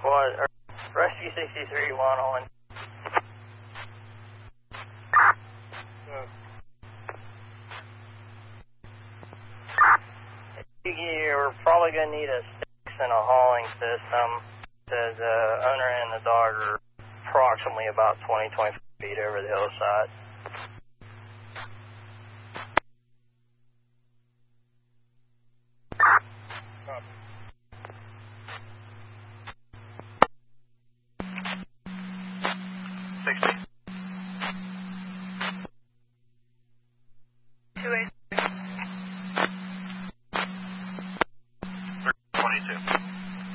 squad, Rescue 63, one on. You're probably going to need a 6 and a hauling system. The owner and the dog are approximately about 20 feet over the hillside.